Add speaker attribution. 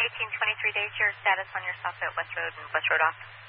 Speaker 1: 1823 days, your status on your stop at West Road and West Road off.